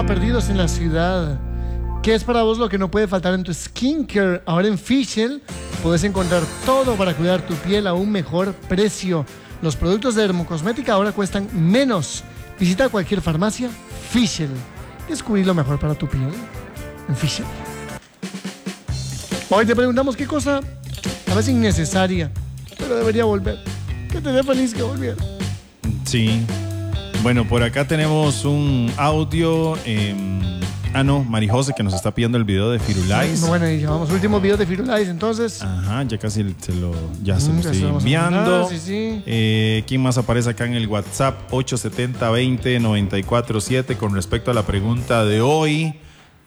perdidos en la ciudad. ¿Qué es para vos lo que no puede faltar en tu skincare? Ahora en Fischl puedes encontrar todo para cuidar tu piel a un mejor precio. Los productos de dermocosmética ahora cuestan menos. Visita cualquier farmacia Fischl. Descubrir lo mejor para tu piel en Fischl. Hoy te preguntamos qué cosa a veces innecesaria, pero debería volver. Que te dé feliz que volviera. Sí. Bueno, por acá tenemos un audio. No, Marijose que nos está pidiendo el video de Firulais. No, bueno, y llevamos últimos videos de Firulais, entonces. Ajá, ya casi se lo estoy enviando. Sí. ¿Quién más aparece acá en el WhatsApp? 870-20-947 con respecto a la pregunta de hoy.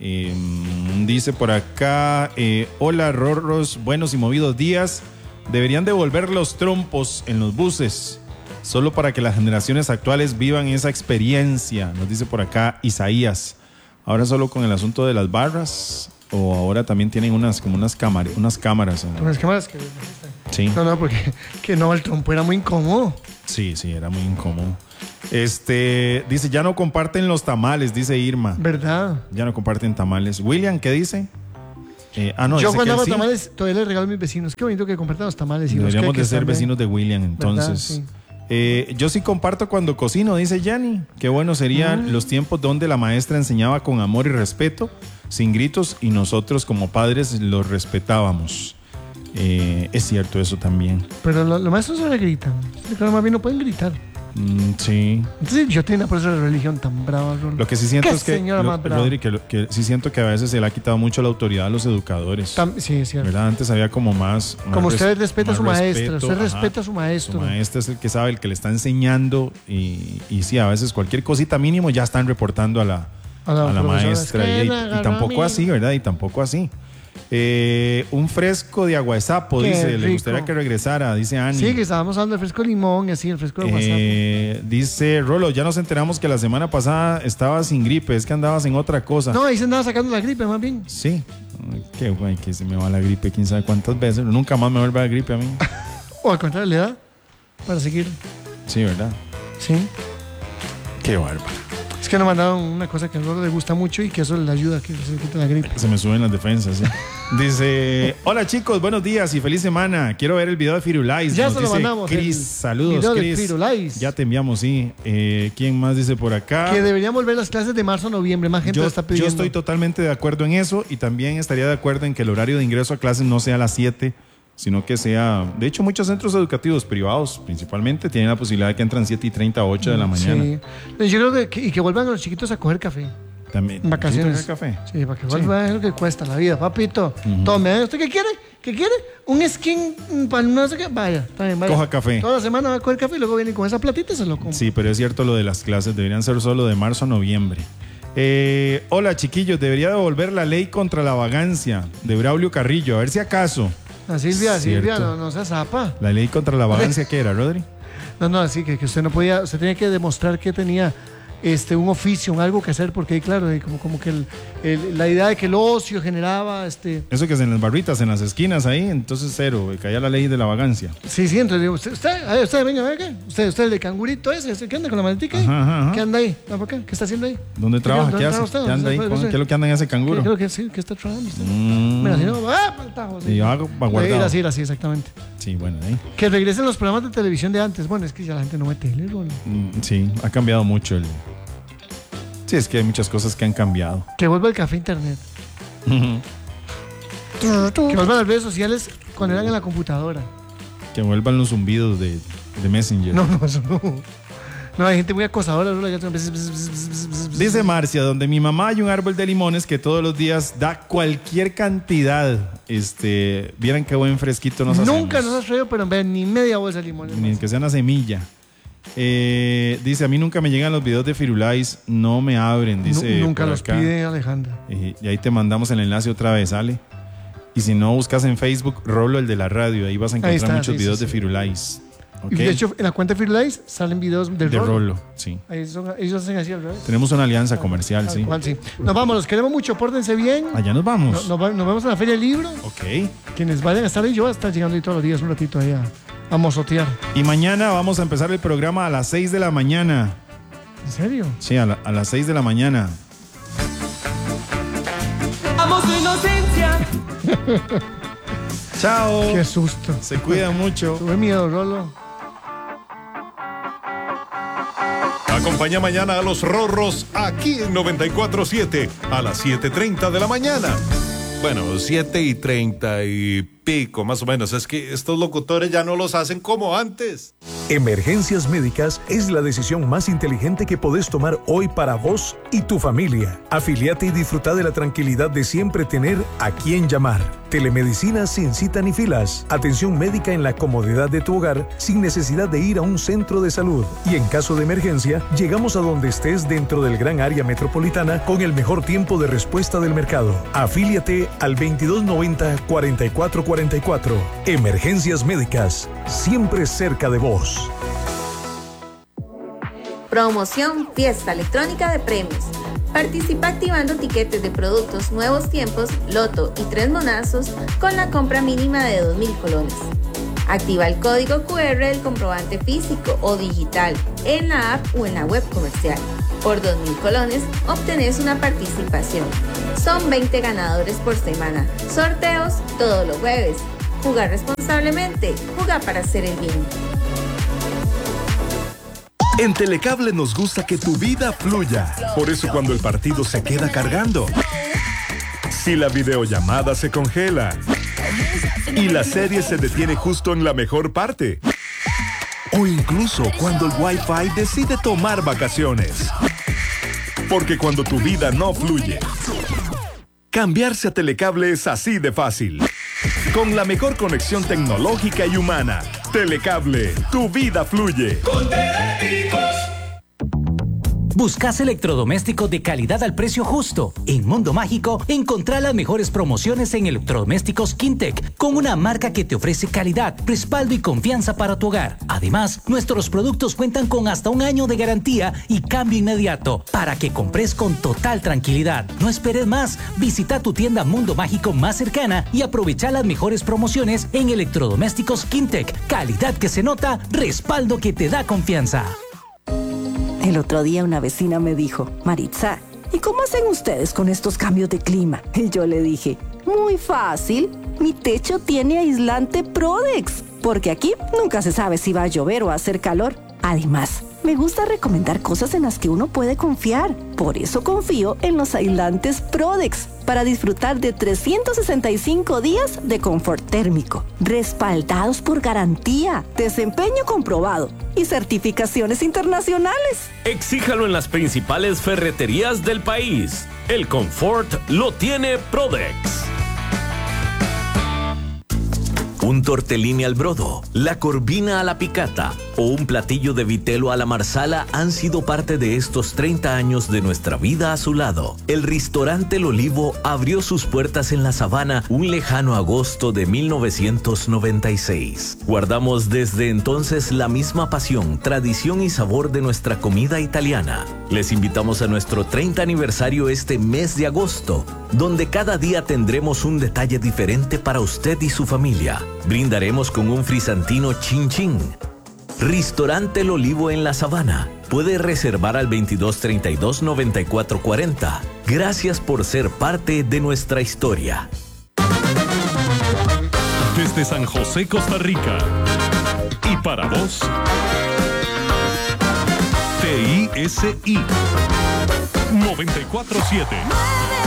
Dice por acá, hola Rorros, buenos y movidos días. Deberían devolver los trompos en los buses, solo para que las generaciones actuales vivan esa experiencia, nos dice por acá Isaías. Ahora solo con el asunto de las barras, o ahora también tienen unas cámaras. Unas cámaras que... Sí. No, porque que no, el trompo era muy incómodo. Sí, era muy incómodo. Dice, ya no comparten los tamales, dice Irma. ¿Verdad? Ya no comparten tamales. William, ¿qué dice? Yo cuando hago tamales todavía les regalo a mis vecinos. Qué bonito que compartan los tamales. Deberíamos de ser vecinos de William, entonces. Sí. Yo sí comparto cuando cocino, dice Yanni. Qué bueno serían los tiempos donde la maestra enseñaba con amor y respeto, sin gritos, y nosotros como padres los respetábamos. Es cierto eso también. Pero los maestros no le gritan. Claro, más bien no pueden gritar. Sí. Entonces yo tengo una profesora de religión tan brava. Lo que sí siento es que, Rodri, que sí siento que a veces se le ha quitado mucho la autoridad a los educadores. Sí, es cierto. ¿Verdad? Antes había como más como usted respeta a su maestra. Usted respeta a su maestro. Su maestra es el que sabe, el que le está enseñando. Y sí, a veces cualquier cosita mínimo ya están reportando a la maestra. Y tampoco así, ¿verdad? Y tampoco así. Un fresco de agua de sapo, dice, rico. Le gustaría que regresara, dice Ani. Sí, que estábamos hablando de fresco de limón y así, el fresco de agua de sapo. Dice Rolo, ya nos enteramos que la semana pasada estabas sin gripe, es que andabas en otra cosa. No, ahí se andaba sacando la gripe, más bien. Sí, qué guay que se me va la gripe, quién sabe cuántas veces, nunca más me vuelve la gripe a mí. O al contrario, le da para seguir. Sí, ¿verdad? Sí. Qué bárbaro. Es que nos mandaron una cosa que a Rolo le gusta mucho y que eso le ayuda a que se quite la gripe. Se me suben las defensas, sí. Dice, hola chicos, buenos días y feliz semana. Quiero ver el video de Firulais. Ya se lo mandamos. Chris, saludos Chris. Ya te enviamos, sí. ¿Quién más dice por acá? Que deberían volver las clases de marzo a noviembre. Más gente lo está pidiendo. Yo estoy totalmente de acuerdo en eso y también estaría de acuerdo en que el horario de ingreso a clases no sea a las 7, sino que sea... De hecho, muchos centros educativos privados, principalmente, tienen la posibilidad de que entran 7:30 a 8 de la mañana. Sí. Yo creo que vuelvan los chiquitos a coger café. También. Vacaciones. Café. Sí, para que vuelvan es lo que cuesta la vida, papito. Tome, ¿usted qué quiere? ¿Qué quiere? Un skin para no sé qué. Vaya, también vaya. Coja café. Toda la semana va a coger café y luego viene con esa platita y se lo compra. Sí, pero es cierto lo de las clases. Deberían ser solo de marzo a noviembre. Hola, chiquillos. Debería devolver la ley contra la vagancia de Braulio Carrillo. A ver si acaso... Silvia, no se zapa. ¿La ley contra la vagancia qué era, Rodri? No, así que usted no podía, usted tenía que demostrar que tenía un oficio, algo que hacer, porque claro, como que la idea de que el ocio generaba Eso que es en las barritas, en las esquinas ahí, entonces cero, caía la ley de la vagancia. Sí, entonces usted venga, ¿qué? Usted el de cangurito ese, ¿qué anda con la maletica ahí? Ajá. ¿Qué anda ahí? ¿Qué está haciendo ahí? ¿Dónde trabaja? ¿Qué hace? ¿Qué anda ahí? ¿Qué es lo que anda en ese canguro? Creo que sí, que está trabajando usted. Mira, si no, paltajo. Sí, hago para guardar. Así, exactamente. Sí, bueno, ahí. Que regresen los programas de televisión de antes. Bueno, es que ya la gente no ve tele, ¿no? Sí, ha cambiado mucho Sí, es que hay muchas cosas que han cambiado. Que vuelva el café internet. Que vuelvan las redes sociales cuando eran en la computadora. Que vuelvan los zumbidos de Messenger. No, eso no. No, hay gente muy acosadora. Dice Marcia, donde mi mamá hay un árbol de limones que todos los días da cualquier cantidad. Vieran qué buen fresquito nos hacemos. Nunca nos has traído, pero ni media bolsa de limones. Ni que sea una semilla. Dice, a mí nunca me llegan los videos de Firulais, no me abren, dice. Nunca los pide Alejandra. Y ahí te mandamos el enlace otra vez, ¿sale? Y si no, buscas en Facebook Rolo, el de la radio, ahí vas a encontrar muchos videos de Firulais. ¿Okay? Y de hecho, en la cuenta de Firulais salen videos de Rolo. Sí. Ellos hacen así al revés. Tenemos una alianza comercial, sí. Sí. Nos vamos, los queremos mucho, pórtense bien. Allá nos vamos. Nos vemos en la Feria del Libro. Ok. Quienes vayan a estar ahí, yo voy a estar llegando ahí todos los días, un ratito allá. A mozotear. Y mañana vamos a empezar el programa a las 6 de la mañana. ¿En serio? Sí, a las 6 de la mañana. inocencia. Chao. Qué susto. Se cuida mucho. Tuve miedo, Rolo. Acompaña mañana a los Rorros aquí en 94.7 a las 7:30 de la mañana. Bueno, 7:30 y pico, más o menos. Es que estos locutores ya no los hacen como antes. Emergencias Médicas es la decisión más inteligente que podés tomar hoy para vos y tu familia. Afiliate y disfruta de la tranquilidad de siempre tener a quién llamar. Telemedicina sin cita ni filas. Atención médica en la comodidad de tu hogar sin necesidad de ir a un centro de salud. Y en caso de emergencia, llegamos a donde estés dentro del gran área metropolitana con el mejor tiempo de respuesta del mercado. Afíliate al 2290-4444. Emergencias Médicas, siempre cerca de vos. Promoción Fiesta Electrónica de Premios. Participa activando tiquetes de productos Nuevos Tiempos, Loto y 3 monazos con la compra mínima de 2.000 colones. Activa el código QR del comprobante físico o digital en la app o en la web comercial. Por 2.000 colones obtenés una participación. Son 20 ganadores por semana. Sorteos todos los jueves. Jugar responsablemente. Jugar para hacer el bien. En Telecable nos gusta que tu vida fluya. Por eso cuando el partido se queda cargando, si la videollamada se congela y la serie se detiene justo en la mejor parte, o incluso cuando el Wi-Fi decide tomar vacaciones. Porque cuando tu vida no fluye, cambiarse a Telecable es así de fácil. Con la mejor conexión tecnológica y humana. Telecable, tu vida fluye. Con Telefónicos. ¿Buscas electrodomésticos de calidad al precio justo? En Mundo Mágico, encontrá las mejores promociones en electrodomésticos Quintec, con una marca que te ofrece calidad, respaldo y confianza para tu hogar. Además, nuestros productos cuentan con hasta 1 año de garantía y cambio inmediato, para que compres con total tranquilidad. No esperes más, visita tu tienda Mundo Mágico más cercana y aprovecha las mejores promociones en electrodomésticos Quintec. Calidad que se nota, respaldo que te da confianza. El otro día una vecina me dijo, Maritza, ¿y cómo hacen ustedes con estos cambios de clima? Y yo le dije, muy fácil, mi techo tiene aislante Prodex, porque aquí nunca se sabe si va a llover o a hacer calor. Además, me gusta recomendar cosas en las que uno puede confiar. Por eso confío en los aislantes Prodex, para disfrutar de 365 días de confort térmico, respaldados por garantía, desempeño comprobado y certificaciones internacionales. Exíjalo en las principales ferreterías del país. El confort lo tiene Prodex. Un tortellini al brodo, la corvina a la picata o un platillo de vitelo a la marsala han sido parte de estos 30 años de nuestra vida a su lado. El restaurante El Olivo abrió sus puertas en La Sabana un lejano agosto de 1996. Guardamos desde entonces la misma pasión, tradición y sabor de nuestra comida italiana. Les invitamos a nuestro 30 aniversario este mes de agosto, donde cada día tendremos un detalle diferente para usted y su familia. Brindaremos con un frisantino chin chin. Restaurante El Olivo en La Sabana. Puede reservar al 2232-9440. Gracias por ser parte de nuestra historia. Desde San José, Costa Rica. Y para vos, TISI 94.7.